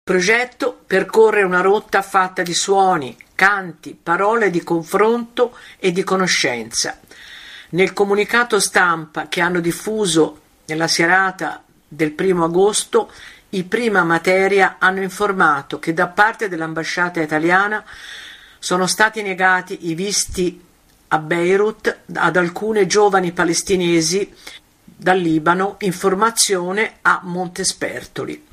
Il progetto percorre una rotta fatta di suoni, canti, parole di confronto e di conoscenza. Nel comunicato stampa che hanno diffuso nella serata del 1° agosto, i Prima Materia hanno informato che da parte dell'ambasciata italiana sono stati negati i visti a Beirut ad alcune giovani palestinesi dal Libano in formazione a Montespertoli.